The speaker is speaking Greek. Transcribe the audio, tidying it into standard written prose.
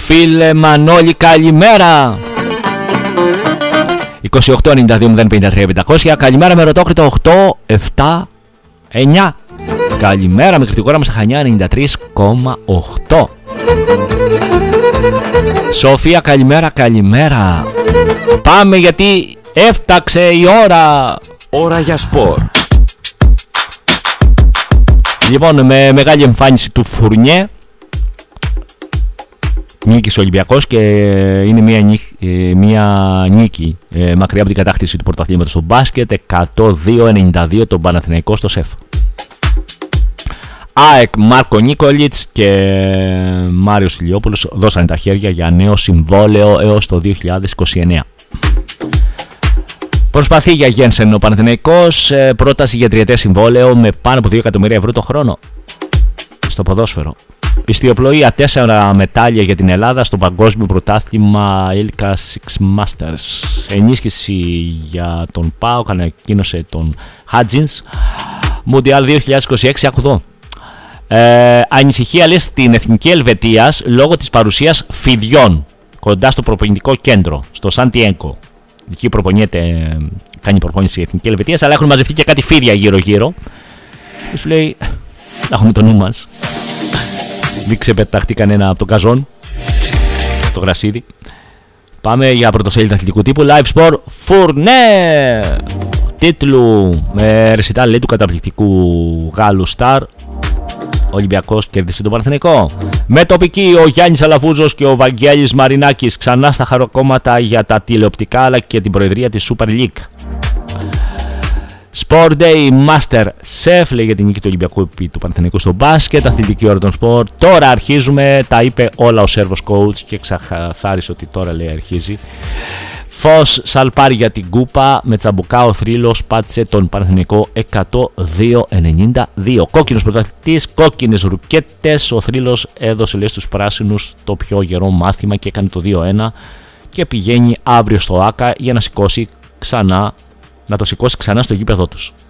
Φίλε Μανώλη, καλημέρα. 28-92-053-500. Καλημέρα με ρωτόκριτο 8-7-9. Καλημέρα με κριτικόρα μας στα Χανιά 93,8. Σοφία, καλημέρα, καλημέρα. Πάμε γιατί έφταξε η ώρα. Ώρα για σπορ. Λοιπόν, με μεγάλη εμφάνιση του Φουρνιέ νίκησε ο Ολυμπιακός και είναι μια νίκη μακριά από την κατάκτηση του πρωταθλήματος στο μπάσκετ. 102-92 τον Παναθηναϊκό στο ΣΕΦ. ΑΕΚ, Μάρκο Νίκολιτς και Μάριος Ηλιόπουλος δώσανε τα χέρια για νέο συμβόλαιο έως το 2029. Προσπαθεί για Γένσεν ο Παναθηναϊκός, πρόταση για τριετές συμβόλαιο με πάνω από 2 εκατομμύρια ευρώ το χρόνο στο ποδόσφαιρο. Ιστιοπλοεία, 4 μετάλλια για την Ελλάδα στο παγκόσμιο πρωτάθλημα Ilka Six Masters. Ενίσχυση για τον ΠΑΟΚ, ανακοίνωσε τον Χάτζινς. Μουντιάλ 2026, άκου εδώ. Ανησυχία λέει στην Εθνική Ελβετίας λόγω της παρουσίας φιδιών κοντά στο προπονητικό κέντρο, στο Σαντιέγκο. Εκεί προπονιέται, κάνει προπόνηση η Εθνική Ελβετίας, αλλά έχουν μαζευτεί και κάτι φίδια γύρω-γύρω. Και σου λέει, να έχουμε το νου μας. Δείξε πεταχτεί κανένα από το καζόν, το γρασίδι. Πάμε για πρωτοσέλιδα αθλητικού τύπου. Live Sport Φουρνέ. Τίτλου με ρεσιτάλ λέει του καταπληκτικού Γάλλου Σταρ. Ο Ολυμπιακός κέρδισε τον Παναθηναϊκό. Με τοπική ο Γιάννης Αλαφούζος και ο Βαγγέλης Μαρινάκης ξανά στα χαροκόμματα για τα τηλεοπτικά αλλά και την προεδρία της Super League. Sport Day Master Chef λέει για την νίκη του Ολυμπιακού επί του Παναθηναϊκού στο μπάσκετ. Αθλητική ώρα των σπορ. Τώρα αρχίζουμε. Τα είπε όλα ο Σέρβος coach και ξεκαθάρισε ότι τώρα λέει αρχίζει. Φως σαλπάρει για την κούπα. Με τσαμπουκά ο θρύλος πάτησε τον Παναθηναϊκό 102-92. Κόκκινος πρωταθλητής, κόκκινες ρουκέτες. Ο θρύλος έδωσε λέει στους πράσινους το πιο γερό μάθημα και έκανε το 2-1 και πηγαίνει αύριο στο ΆΚΑ για να το σηκώσει ξανά στο γήπεδό τους.